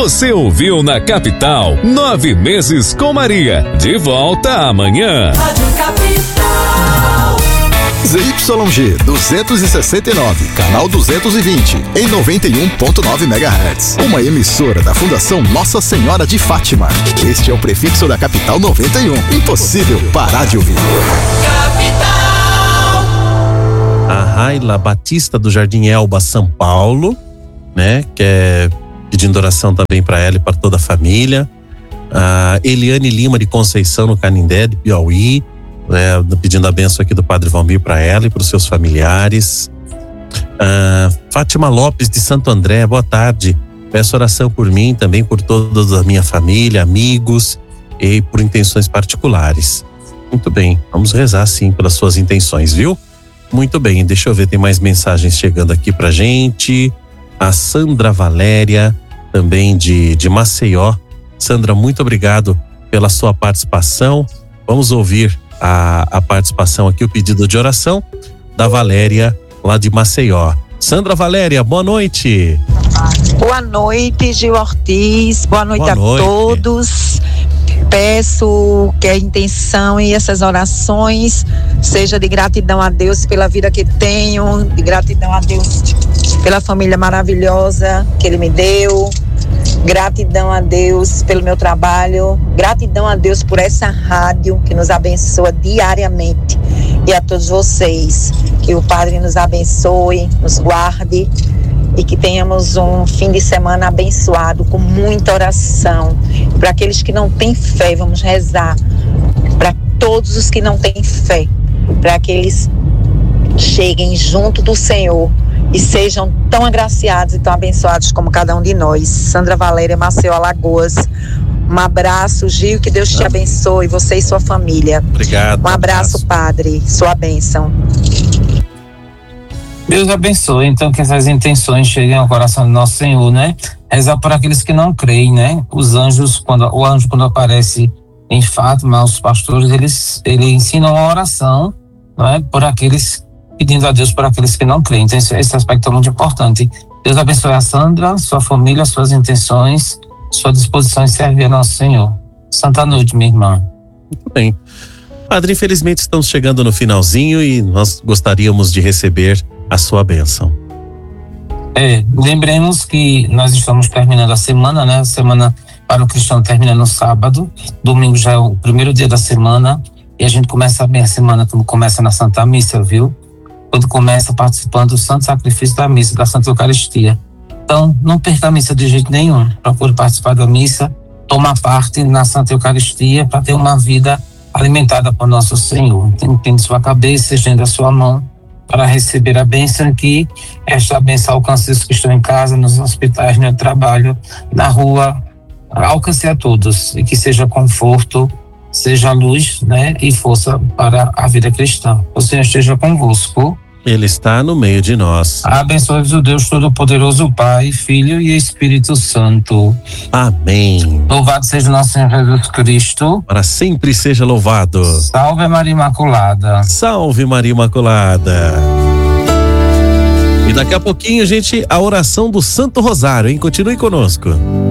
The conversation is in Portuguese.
Você ouviu na Capital 9 meses com Maria. De volta amanhã. Rádio Capital. ZYG 269, canal 220, em 91.9 MHz. Uma emissora da Fundação Nossa Senhora de Fátima. Este é o prefixo da Capital 91. Impossível parar de ouvir. Capital. A Raila Batista do Jardim Elba, São Paulo, né? Que é pedindo oração também para ela e para toda a família. A Eliane Lima de Conceição, no Canindé, de Piauí, pedindo a bênção aqui do Padre Valmir para ela e para os seus familiares. Fátima Lopes de Santo André, boa tarde. Peço oração por mim, também por toda a minha família, amigos e por intenções particulares. Muito bem, vamos rezar sim pelas suas intenções, viu? Muito bem, deixa eu ver, tem mais mensagens chegando aqui pra gente. A Sandra Valéria, também de Maceió. Sandra, muito obrigado pela sua participação. Vamos ouvir a participação aqui, o pedido de oração da Valéria, lá de Maceió. Sandra Valéria, boa noite. Boa noite, Gil Ortiz. Boa noite a todos. Peço que a intenção e essas orações seja de gratidão a Deus pela vida que tenho, de gratidão a Deus pela família maravilhosa que Ele me deu, gratidão a Deus pelo meu trabalho, gratidão a Deus por essa rádio que nos abençoa diariamente, e a todos vocês, que o Padre nos abençoe, nos guarde e que tenhamos um fim de semana abençoado com muita oração. Para aqueles que não têm fé, vamos rezar para todos os que não têm fé, para que eles cheguem junto do Senhor e sejam tão agraciados e tão abençoados como cada um de nós. Sandra Valéria, Maceió, Alagoas. Um abraço, Gil, que Deus te abençoe, você e sua família. Obrigado. Um abraço, Padre, sua bênção. Deus abençoe, então, que essas intenções cheguem ao coração do nosso Senhor, né? Rezar por aqueles que não creem, né? Os anjos, o anjo quando aparece em Fátima, os pastores, eles ensinam a oração, não é? Por aqueles, pedindo a Deus por aqueles que não creem. Então, esse aspecto é muito importante. Deus abençoe a Sandra, sua família, suas intenções, sua disposição em servir a nosso Senhor. Santa noite, minha irmã. Muito bem. Padre, infelizmente estamos chegando no finalzinho e nós gostaríamos de receber a sua bênção. Lembremos que nós estamos terminando a semana, né? A semana para o cristão termina no sábado, domingo já é o primeiro dia da semana, e a gente começa bem a semana como começa na Santa Missa, viu? Quando começa participando do Santo Sacrifício da Missa, da Santa Eucaristia. Então, não perca a missa de jeito nenhum. Procure participar da missa, tomar parte na Santa Eucaristia para ter uma vida alimentada por nosso Senhor. Tende sua cabeça, estenda a sua mão para receber a bênção, que esta bênção alcance os que estão em casa, nos hospitais, no trabalho, na rua, alcance a todos, e que seja conforto, seja luz, né, e força para a vida cristã. O Senhor esteja convosco. Ele está no meio de nós. Abençoe-vos o Deus Todo-Poderoso, Pai, Filho e Espírito Santo. Amém. Louvado seja o nosso Senhor Jesus Cristo. Para sempre seja louvado. Salve Maria Imaculada. Salve Maria Imaculada. E daqui a pouquinho, gente, a oração do Santo Rosário, hein? Continue conosco.